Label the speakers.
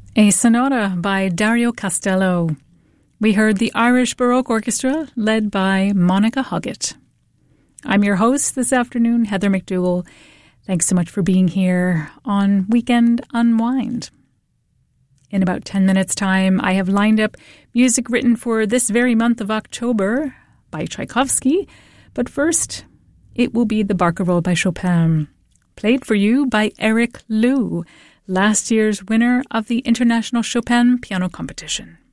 Speaker 1: A sonata by Dario Castello. We heard the Irish Baroque Orchestra led by Monica Huggett. I'm your host this afternoon, Heather McDougall. Thanks so much for being here on Weekend Unwind. In about 10 minutes' time, I have lined up music written for this very month of October by Tchaikovsky. But first, it will be the Barcarolle by Chopin, played for you by Eric Liu, last year's winner of the International Chopin Piano Competition.